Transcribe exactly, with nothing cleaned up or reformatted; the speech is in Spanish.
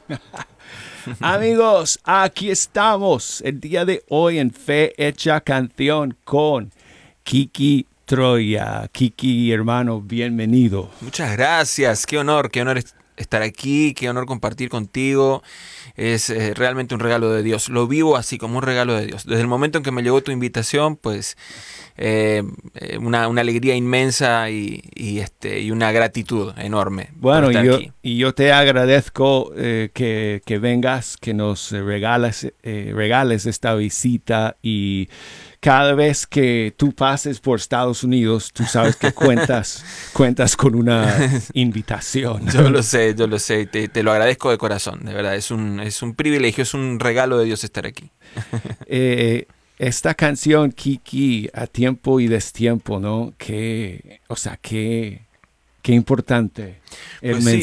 Amigos, aquí estamos el día de hoy en Fe Hecha Canción con Kiki Troya. Kiki, hermano, bienvenido. Muchas gracias, qué honor, qué honor estar aquí, qué honor compartir contigo. Es eh, realmente un regalo de Dios. Lo vivo así, como un regalo de Dios. Desde el momento en que me llegó tu invitación, pues eh, eh, una, una alegría inmensa y, y, este, y una gratitud enorme Bueno, por estar yo, aquí. y yo te agradezco eh, que, que vengas, que nos regales, eh, regales esta visita, y cada vez que tú pases por Estados Unidos, tú sabes que cuentas, cuentas con una invitación. Yo lo sé, yo lo sé, te, te lo agradezco de corazón, de verdad, es un, es un privilegio, es un regalo de Dios estar aquí. eh, esta canción, Kiki, a tiempo y destiempo, ¿no? Que, o sea, que... Qué importante el Pues sí,